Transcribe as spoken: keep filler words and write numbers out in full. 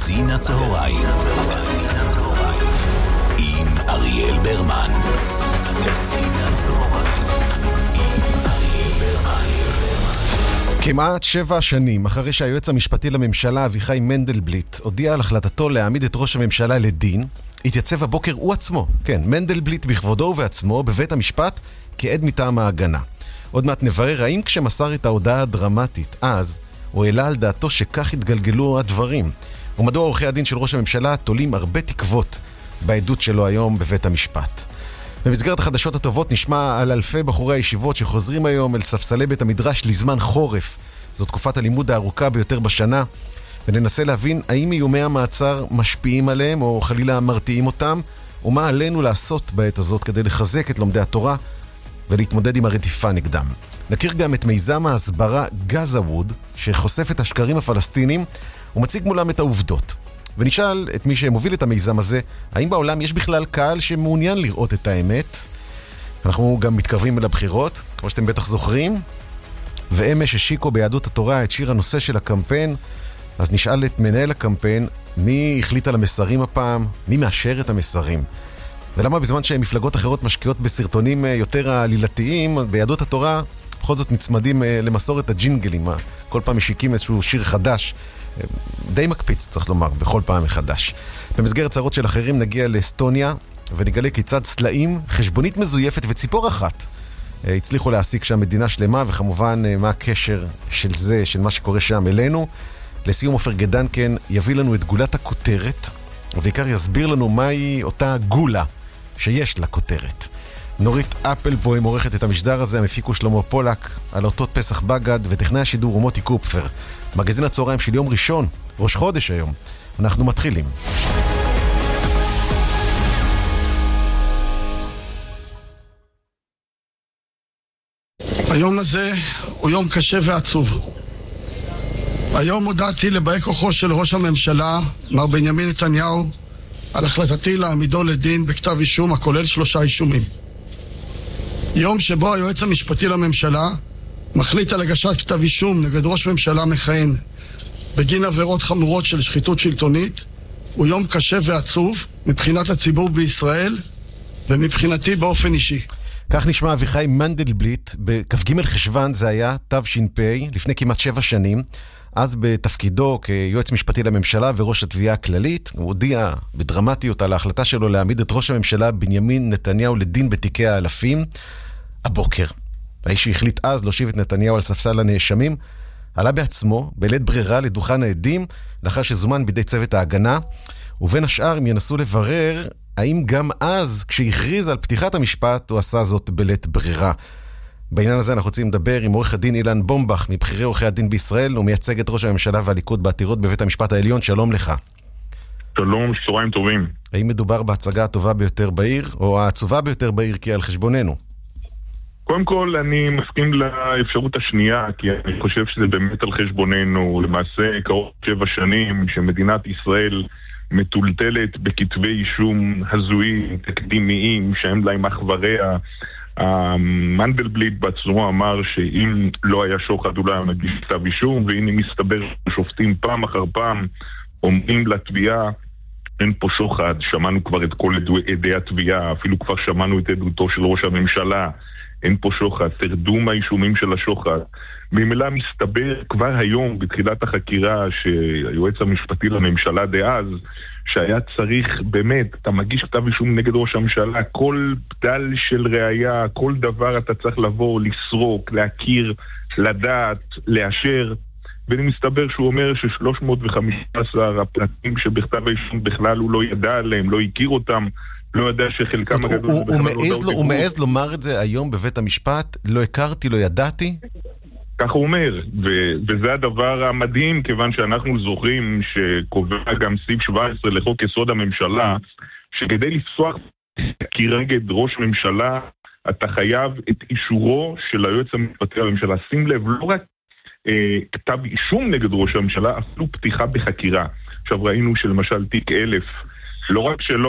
מגזין הצהריים. מגזין הצהריים. עם אריאל ברמן. מגזין הצהריים. עם אריאל ברמן. כמעט שבע שנים אחרי שהיועץ המשפטי לממשלה אביחי מנדלבליט הודיע על החלטתו להעמיד את ראש הממשלה לדין, התייצב הבוקר הוא עצמו, כן, מנדלבליט בכבודו ובעצמו בבית המשפט כעד מטעם ההגנה. עוד מעט נברר האם כשמסר את ההודעה הדרמטית אז הוא העלה על דעתו שכך התגלגלו הדברים, ומדוע עורכי הדין של ראש הממשלה תולים הרבה תקוות בעדות שלו היום בבית המשפט. במסגרת החדשות הטובות נשמע על אלפי בחורי הישיבות שחוזרים היום אל ספסלי בית המדרש לזמן חורף. זו תקופת הלימוד הארוכה ביותר בשנה, וננסה להבין האם איומי המעצר משפיעים עליהם או חלילה מרתיעים אותם, ומה עלינו לעשות בעת הזאת כדי לחזק את לומדי התורה ולהתמודד עם הרדיפה נגדם. נכיר גם את מיזם ההסברה גזווד, שחושף את השקרים הפלסטינים ומציג מולם את העובדות. ונשאל את מי שמוביל את המיזם הזה, האם בעולם יש בכלל קהל שמעוניין לראות את האמת? אנחנו גם מתקרבים אל הבחירות, כמו שאתם בטח זוכרים, ואמש השיקו ביהדות התורה את שיר הנושא של הקמפיין. אז נשאל את מנהל הקמפיין, מי החליט על המסרים הפעם, מי מאשר את המסרים, ולמה בזמן שמפלגות אחרות משקיעות בסרטונים יותר עלילתיים, ביהדות התורה בכל זאת נצמדים למסורת הג'ינגלים, כל פעם משיקים איזשהו שיר חדש, די מקפיץ צריך לומר, בכל פעם מחדש. במסגרת צרות של אחרים נגיע לאסטוניה, ונגלה כיצד סלעים, חשבונית מזויפת וציפור אחת הצליחו להשיג שם מדינה שלמה, וכמובן מה הקשר של זה, של מה שקורה שם אלינו. לסיום אופר גדנקן יביא לנו את גולת הכותרת, ובעיקר יסביר לנו מהי אותה גולה שיש לכותרת. נורית אפלבוים עורכת את המשדר הזה, המפיקו שלמה פולק, על אותות פסח בגד, וטכנאי השידור הוא מוטי קופפר. מגזין הצהריים של יום ראשון, ראש חודש היום. אנחנו מתחילים. היום הזה הוא יום קשה ועצוב. היום הודעתי לבאי כוחו של ראש הממשלה, מר בנימין נתניהו, על החלטתי להעמידו לדין בכתב אישום הכולל שלושה אישומים. יום שבו היועץ המשפטי לממשלה מחליט על הגשת כתב אישום נגד ראש ממשלה מכהן בגין עבירות חמורות של שחיתות שלטונית, הוא יום קשה ועצוב מבחינת הציבור בישראל ומבחינתי באופן אישי. כך נשמע אביחי מנדלבליט בכ"ג חשוון, זה היה תש"פ, לפני כמעט שבע שנים. אז בתפקידו כיועץ משפטי לממשלה וראש התביעה הכללית, הוא הודיע בדרמטיות על ההחלטה שלו להעמיד את ראש הממשלה בנימין נתניהו לדין בתיקי האלפים. הבוקר, האיש שהחליט אז להושיב את נתניהו על ספסל הנאשמים, עלה בעצמו בלית ברירה לדוכן העדים, לאחר שזומן בידי צוות ההגנה, ובין השאר הם ינסו לברר האם גם אז, כשהכריז על פתיחת המשפט, הוא עשה זאת בלית ברירה. בעניין הזה אנחנו רוצים לדבר עם עורך הדין אילן בומבך, מבכירי עורכי הדין בישראל, ומייצג את ראש הממשלה והליכוד בעתירות בבית המשפט העליון. שלום לך. שלום, צהריים טובים. האם מדובר בהצגה הטובה ביותר בעיר, או העצובה ביותר בעיר כי על חשבוננו? קודם כל, אני מסכים לאפשרות השנייה, כי אני חושב שזה באמת על חשבוננו. למעשה, קרוב שבע שנים שמדינת ישראל מטולטלת בכתבי אישום הזויים, תקדימיים, שהם להם מחבריה. מנדלבליט בעצמו אמר שאם לא היה שוחד אולי היה מגיש כתב אישום, והנה מסתבר שופטים פעם אחר פעם אומרים לתביעה אין פה שוחד. שמענו כבר את כל עדי התביעה, אפילו כבר שמענו את עדותו של ראש הממשלה, אין פה שוחד, תרדו מהאישומים של השוחד. ממילא מסתבר כבר היום בתחילת החקירה שהיועץ המשפטי לממשלה דאז, שהיה צריך באמת, אתה מגיש כתב אישום נגד ראש הממשלה, כל בדל של ראייה, כל דבר אתה צריך לבוא, לסרוק, להכיר, לדעת, לאשר, ומסתבר שהוא אומר ש-שלוש מאות וחמישה עשר הפרטים שבכתב האישום בכלל הוא לא ידע עליהם, לא הכיר אותם, לא יודע שחלקם הגדול... הוא מעז לומר את זה היום בבית המשפט, לא הכרתי, לא ידעתי? כך הוא אומר, ו- וזה הדבר המדהים, כיוון שאנחנו זוכרים שקובע גם סעיף שבע עשרה לחוק יסוד הממשלה, שכדי לפתוח כנגד ראש ממשלה, אתה חייב את אישורו של היועץ המשפטי לממשלה. שים לב, לא רק אה, כתב אישום נגד ראש הממשלה, אפילו פתיחה בחקירה. עכשיו ראינו שלמשל תיק אלף, לא רק שלא